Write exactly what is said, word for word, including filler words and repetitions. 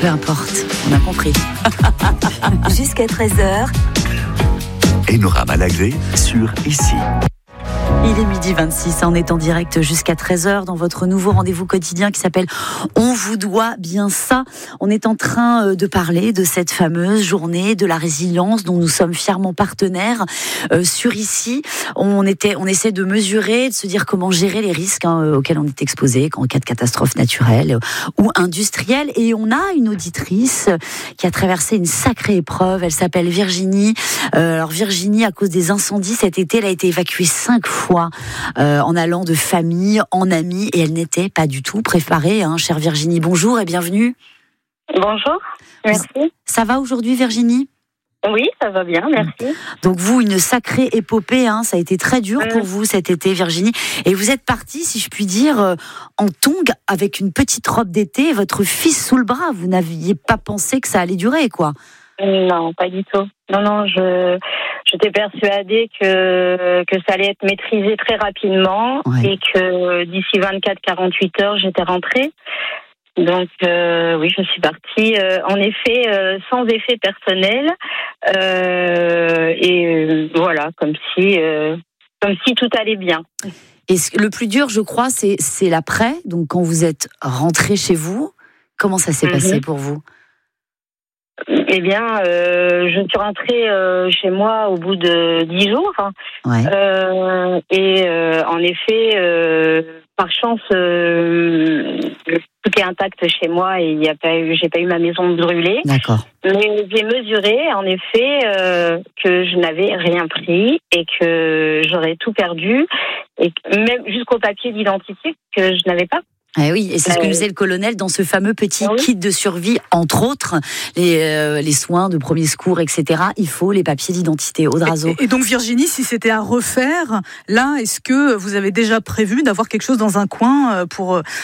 peu importe, on a compris. Jusqu'à treize heures. Enora Malagré sur Ici. Il est midi vingt-six, on est en direct jusqu'à treize heures dans votre nouveau rendez-vous quotidien qui s'appelle « On vous doit bien ça ». On est en train de parler de cette fameuse journée de la résilience dont nous sommes fièrement partenaires euh, sur Ici. On, était, on essaie de mesurer, de se dire comment gérer les risques hein, auxquels on est exposé en cas de catastrophe naturelle ou industrielle. Et on a une auditrice qui a traversé une sacrée épreuve. Elle s'appelle Virginie. Euh, alors Virginie, à cause des incendies cet été, elle a été évacuée cinq fois. Euh, en allant de famille en amis et elle n'était pas du tout préparée, hein, chère Virginie. Bonjour et bienvenue. Bonjour, merci. Ça va aujourd'hui Virginie ? Oui, ça va bien, merci. Donc vous, une sacrée épopée, hein, ça a été très dur pour vous cet été Virginie. Et vous êtes partie, si je puis dire, euh, en tongs avec une petite robe d'été et votre fils sous le bras. Vous n'aviez pas pensé que ça allait durer, quoi ? Non, pas du tout. Non, non, je... J'étais persuadée que, que ça allait être maîtrisé très rapidement ouais. et que d'ici vingt-quatre à quarante-huit heures, j'étais rentrée. Donc euh, oui, je suis partie euh, en effet euh, sans effet personnel euh, et euh, voilà, comme si, euh, comme si tout allait bien. Et le plus dur, je crois, c'est, c'est l'après. Donc quand vous êtes rentrée chez vous, comment ça s'est mm-hmm. passé pour vous ? Eh bien, euh, je suis rentrée euh, chez moi au bout de dix jours. Ouais. Euh, et euh, en effet, euh, par chance, euh, tout est intact chez moi et il y a pas eu, j'ai pas eu ma maison brûlée. D'accord. Mais j'ai mesuré, en effet, euh, que je n'avais rien pris et que j'aurais tout perdu, et même jusqu'au papier d'identité que je n'avais pas. Eh oui, et c'est ce que nous disait le colonel dans ce fameux petit oui. kit de survie, entre autres, les, euh, les soins de premier secours, et cetera. Il faut les papiers d'identité. Audrazo. Et, et donc Virginie, si c'était à refaire, là, est-ce que vous avez déjà prévu d'avoir quelque chose dans un coin pour